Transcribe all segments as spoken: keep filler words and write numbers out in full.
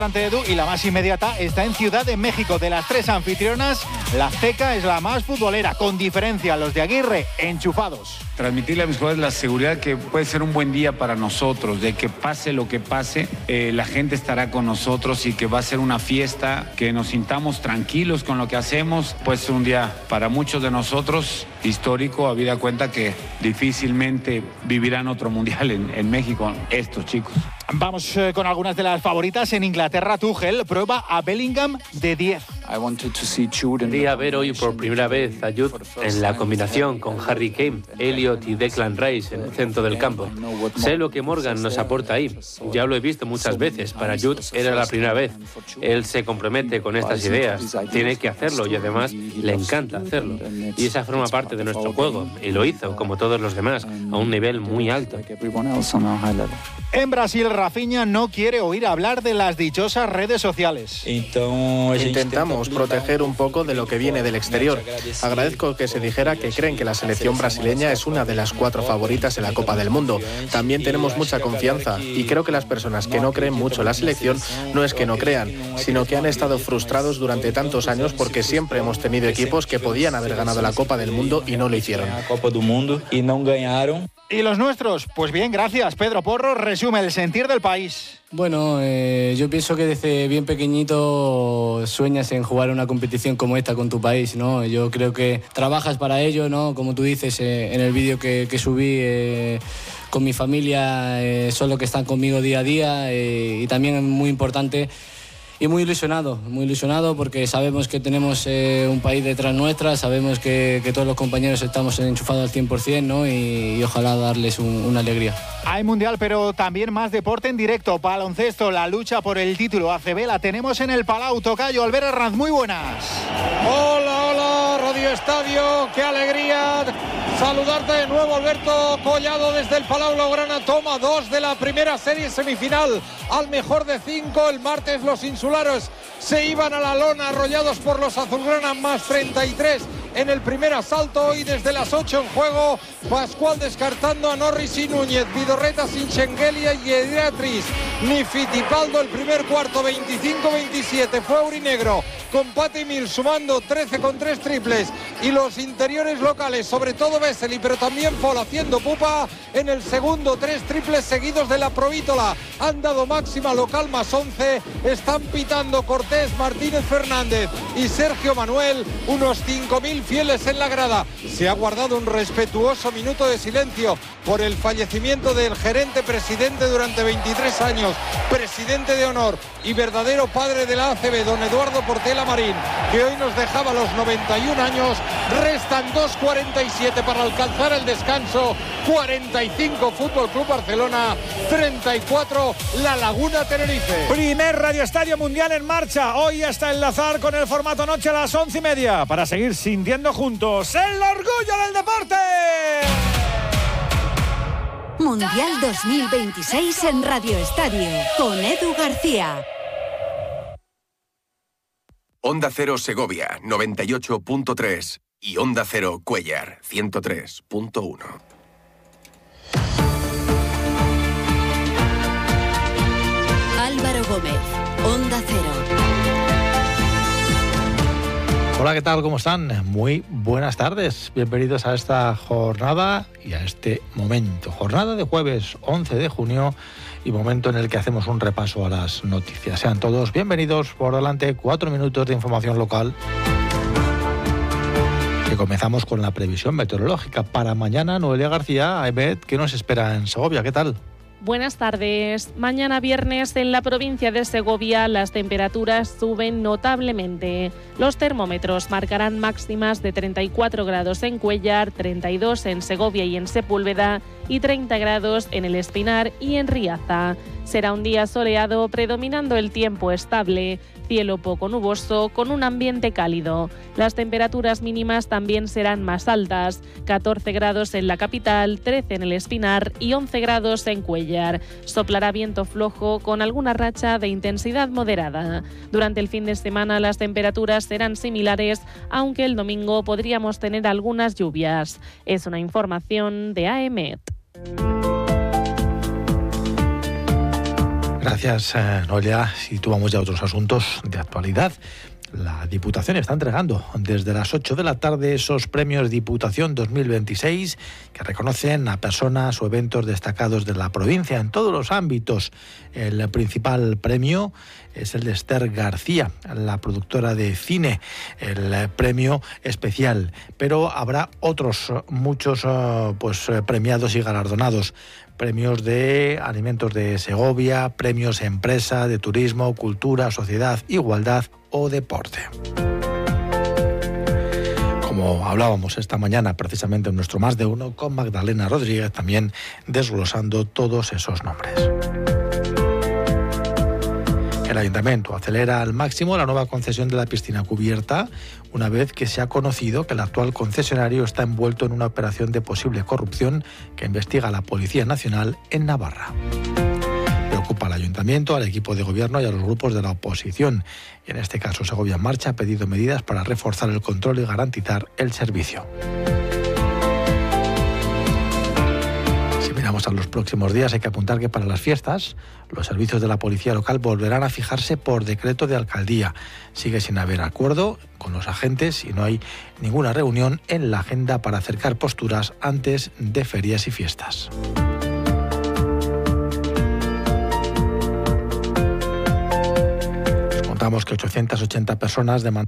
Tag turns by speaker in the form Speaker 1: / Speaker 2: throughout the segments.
Speaker 1: Edu, y la más inmediata está en Ciudad de México. De las tres anfitrionas, la Azteca es la más futbolera, con diferencia. Los de Aguirre, enchufados.
Speaker 2: Transmitirle a mis jugadores la seguridad que puede ser un buen día para nosotros, de que pase lo que pase, eh, la gente estará con nosotros y que va a ser una fiesta, que nos sintamos tranquilos con lo que hacemos. Puede ser un día para muchos de nosotros histórico, habida cuenta que difícilmente vivirán otro mundial en, en México estos chicos.
Speaker 1: Vamos eh, con algunas de las favoritas. En Inglaterra, Tuchel prueba a Bellingham de diez.
Speaker 3: Quería ver hoy por primera vez a Jude en la combinación con Harry Kane, Elliot y Declan Rice en el centro del campo. Sé lo que Morgan nos aporta ahí. Ya lo he visto muchas veces. Para Jude era la primera vez. Él se compromete con estas ideas. Tiene que hacerlo y además le encanta hacerlo. Y esa forma parte de nuestro juego. Y lo hizo, como todos los demás, a un nivel muy alto.
Speaker 1: En Brasil, Rafinha no quiere oír hablar de las dichosas redes sociales.
Speaker 4: Intentamos proteger un poco de lo que viene del exterior. Agradezco que se dijera que creen que la selección brasileña es una de las cuatro favoritas en la Copa del Mundo. También tenemos mucha confianza y creo que las personas que no creen mucho en la selección no es que no crean, sino que han estado frustrados durante tantos años porque siempre hemos tenido equipos que podían haber ganado la Copa del Mundo y no lo hicieron.
Speaker 1: ¿Y los nuestros? Pues bien, gracias. Pedro Porro resume el sentir del país.
Speaker 5: Bueno, eh, yo pienso que desde bien pequeñito sueñas en jugar una competición como esta con tu país, ¿no? Yo creo que trabajas para ello, ¿no? Como tú dices eh, en el vídeo que, que subí eh, con mi familia, eh, son los que están conmigo día a día eh, y también es muy importante. Y muy ilusionado, muy ilusionado porque sabemos que tenemos eh, un país detrás nuestra, sabemos que, que todos los compañeros estamos enchufados al cien por ciento, ¿no? y, y ojalá darles un, una alegría.
Speaker 1: Hay mundial, pero también más deporte en directo. Baloncesto, la lucha por el título A C B la tenemos en el Palau. Tocayo, Albert Herranz, muy buenas.
Speaker 6: Hola, hola, Radio Estadio, qué alegría saludarte de nuevo, Alberto Collado, desde el Palau Blaugrana. Toma dos de la primera serie semifinal al mejor de cinco. El martes los insulares se iban a la lona arrollados por los azulgrana, más treinta y tres en el primer asalto. Y desde las ocho en juego, Pascual descartando a Norris y Núñez, Vidorreta sin Schengelia y Ediatris ni Fittipaldo. El primer cuarto veinticinco veintisiete fue aurinegro, con Patty Mills sumando trece con tres triples, y los interiores locales, sobre todo Vesely, pero también Paul haciendo pupa en el segundo. Tres triples seguidos de la Provítola han dado máxima local, más once. Están pitando Cortés, Martínez Fernández y Sergio Manuel, unos cinco mil fieles en la grada. Se ha guardado un respetuoso minuto de silencio por el fallecimiento del gerente presidente durante veintitrés años, presidente de honor y verdadero padre de la A C B, don Eduardo Portela Marín, que hoy nos dejaba los noventa y un años. Restan dos cuarenta y siete para alcanzar el descanso. cuarenta y cinco Fútbol Club Barcelona, treinta y cuatro La Laguna Tenerife.
Speaker 7: Primer Radio Estadio Mundial en marcha. Hoy hasta enlazar con el formato noche a las once y media para seguir sintiendo juntos el orgullo del deporte.
Speaker 8: Mundial dos mil veintiséis en Radio Estadio con Edu García.
Speaker 9: Onda Cero Segovia noventa y ocho punto tres y Onda Cero Cuéllar ciento tres punto uno.
Speaker 8: Álvaro Gómez, Onda Cero.
Speaker 10: Hola, ¿qué tal? ¿Cómo están? Muy buenas tardes. Bienvenidos a esta jornada y a este momento. Jornada de jueves once de junio y momento en el que hacemos un repaso a las noticias. Sean todos bienvenidos. Por delante, cuatro minutos de información local. Que comenzamos con la previsión meteorológica. Para mañana, Noelia García, Ahmed, ¿qué nos espera en Segovia? ¿Qué tal?
Speaker 11: Buenas tardes. Mañana viernes en la provincia de Segovia las temperaturas suben notablemente. Los termómetros marcarán máximas de treinta y cuatro grados en Cuéllar, treinta y dos en Segovia y en Sepúlveda y treinta grados en El Espinar y en Riaza. Será un día soleado, predominando el tiempo estable, cielo poco nuboso con un ambiente cálido. Las temperaturas mínimas también serán más altas, catorce grados en la capital, trece en El Espinar y once grados en Cuéllar. Soplará viento flojo con alguna racha de intensidad moderada. Durante el fin de semana las temperaturas serán similares, aunque el domingo podríamos tener algunas lluvias. Es una información de A E M E T.
Speaker 10: Gracias, eh, Noelia. Situamos ya otros asuntos de actualidad. La Diputación está entregando desde las ocho de la tarde esos premios Diputación dos mil veintiséis que reconocen a personas o eventos destacados de la provincia en todos los ámbitos. El principal premio es el de Esther García, la productora de cine, el premio especial. Pero habrá otros muchos pues, premiados y galardonados. Premios de Alimentos de Segovia, premios Empresa, de Turismo, Cultura, Sociedad, Igualdad o Deporte. Como hablábamos esta mañana precisamente en nuestro Más de Uno con Magdalena Rodríguez, también desglosando todos esos nombres. El Ayuntamiento acelera al máximo la nueva concesión de la piscina cubierta, una vez que se ha conocido que el actual concesionario está envuelto en una operación de posible corrupción que investiga la Policía Nacional en Navarra. Preocupa al Ayuntamiento, al equipo de gobierno y a los grupos de la oposición. Y en este caso, Segovia en Marcha ha pedido medidas para reforzar el control y garantizar el servicio. Si miramos a los próximos días, hay que apuntar que para las fiestas los servicios de la policía local volverán a fijarse por decreto de alcaldía. Sigue sin haber acuerdo con los agentes y no hay ninguna reunión en la agenda para acercar posturas antes de ferias y fiestas. Nos contamos que ochocientas ochenta personas demandan.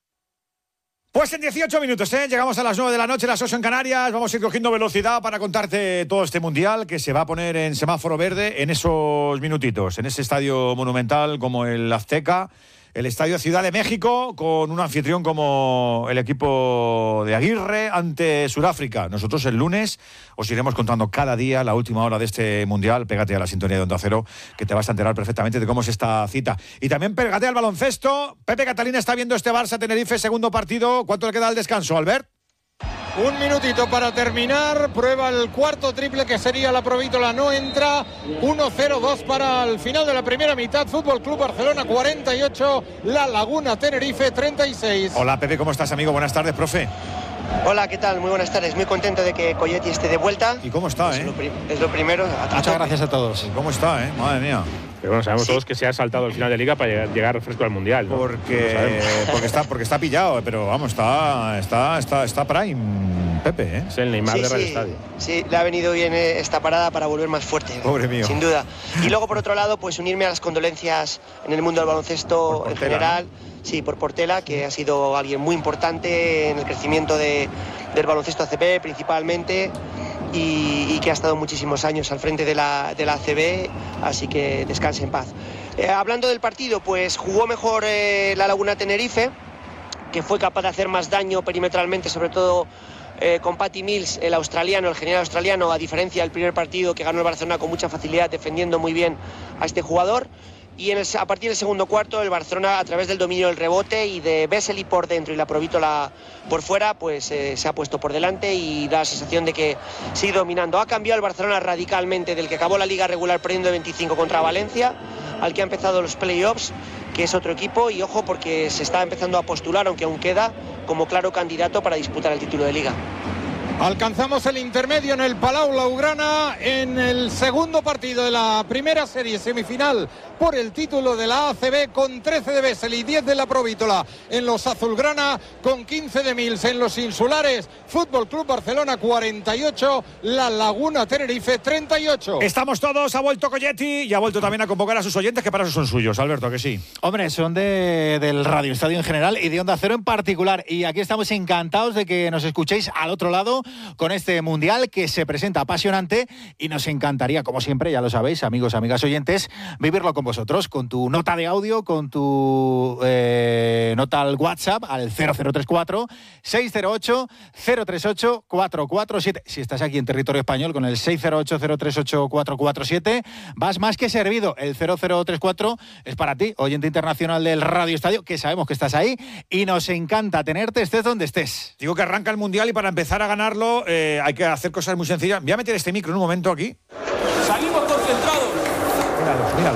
Speaker 7: Pues en dieciocho minutos, ¿eh? Llegamos a las nueve de la noche, las ocho en Canarias. Vamos a ir cogiendo velocidad para contarte todo este mundial que se va a poner en semáforo verde en esos minutitos, en ese estadio monumental como el Azteca, el estadio Ciudad de México, con un anfitrión como el equipo de Aguirre ante Sudáfrica. Nosotros el lunes os iremos contando cada día la última hora de este mundial. Pégate a la sintonía de Onda Cero, que te vas a enterar perfectamente de cómo es esta cita. Y también pégate al baloncesto. Pepe Catalina está viendo este Barça-Tenerife, segundo partido. ¿Cuánto le queda al descanso, Albert?
Speaker 6: Un minutito para terminar. Prueba el cuarto triple que sería la Provítola. No entra. uno cero dos para el final de la primera mitad. Fútbol Club Barcelona cuarenta y ocho. La Laguna Tenerife treinta y seis.
Speaker 7: Hola Pepe, ¿cómo estás, amigo? Buenas tardes, profe.
Speaker 12: Hola, ¿qué tal? Muy buenas tardes. Muy contento de que Colletti esté de vuelta.
Speaker 7: ¿Y cómo está,
Speaker 12: es
Speaker 7: eh?
Speaker 12: Lo pri- es lo primero.
Speaker 1: Muchas gracias a todos.
Speaker 7: ¿Cómo está, eh? Madre mía.
Speaker 13: Pero bueno, sabemos
Speaker 12: Sí.
Speaker 13: todos que se ha saltado el final de Liga para llegar, llegar fresco al Mundial, ¿no?
Speaker 7: Porque, porque, está, porque está pillado, pero vamos, está, está, está, está prime, Pepe, ¿eh?
Speaker 13: Es el Neymar
Speaker 12: Sí,
Speaker 13: de Radio
Speaker 12: sí,
Speaker 13: Estadio.
Speaker 12: sí, le ha venido bien eh, esta parada para volver más fuerte.
Speaker 7: Pobre mío.
Speaker 12: Sin duda. Y luego, por otro lado, pues unirme a las condolencias en el mundo del baloncesto
Speaker 7: Por
Speaker 12: en
Speaker 7: Portela,
Speaker 12: general. ¿no? Sí, por Portela, que ha sido alguien muy importante en el crecimiento de, del baloncesto A C B principalmente y, y que ha estado muchísimos años al frente de la, de la A C B, así que descanse en paz. Eh, hablando del partido, pues jugó mejor eh, la Laguna Tenerife, que fue capaz de hacer más daño perimetralmente, sobre todo eh, con Patty Mills, el australiano, el genial australiano, a diferencia del primer partido que ganó el Barcelona con mucha facilidad, defendiendo muy bien a este jugador. Y en el, a partir del segundo cuarto, el Barcelona, a través del dominio del rebote y de Vesely por dentro y la Provítola por fuera, pues eh, se ha puesto por delante y da la sensación de que sigue dominando. Ha cambiado el Barcelona radicalmente del que acabó la liga regular perdiendo de veinticinco contra Valencia, al que ha empezado los playoffs, que es otro equipo, y ojo porque se está empezando a postular, aunque aún queda, como claro candidato para disputar el título de liga.
Speaker 6: Alcanzamos el intermedio en el Palau Blaugrana en el segundo partido de la primera serie semifinal por el título de la A C B, con trece de Vesely y diez de la Provítola en los azulgrana, con quince de Mills en los insulares. Fútbol Club Barcelona cuarenta y ocho, La Laguna Tenerife treinta y ocho.
Speaker 7: Estamos todos, ha vuelto Colletti y ha vuelto también a convocar a sus oyentes, que para eso son suyos, Alberto, que sí.
Speaker 1: Hombre, son de, del Radio Estadio en general y de Onda Cero en particular. Y aquí estamos encantados de que nos escuchéis al otro lado con este mundial que se presenta apasionante, y nos encantaría, como siempre, ya lo sabéis, amigos, amigas oyentes, vivirlo con vosotros, con tu nota de audio, con tu eh, nota al WhatsApp, al cero cero tres cuatro, seis cero ocho, cero tres ocho, cuatro cuatro siete. Si estás aquí en territorio español, con el seis cero ocho, cero tres ocho, cuatro cuatro siete, vas más que servido. El cero cero tres cuatro es para ti, oyente internacional del Radio Estadio, que sabemos que estás ahí y nos encanta tenerte, estés donde estés.
Speaker 7: Digo que arranca el mundial y para empezar a ganarlo eh, hay que hacer cosas muy sencillas. Voy a meter este micro en un momento aquí.
Speaker 6: Salimos concentrados.
Speaker 7: Míralos, míralos.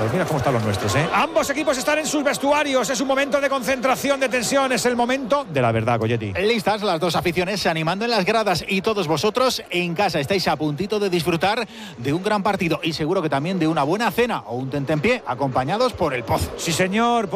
Speaker 7: Pues mira cómo están los nuestros, ¿eh? Ambos equipos están en sus vestuarios. Es un momento de concentración, de tensión. Es el momento de la verdad, Goyetti.
Speaker 1: Listas las dos aficiones animando en las gradas y todos vosotros en casa estáis a puntito de disfrutar de un gran partido y seguro que también de una buena cena o un tentempié acompañados por el Pozo.
Speaker 7: Sí, señor.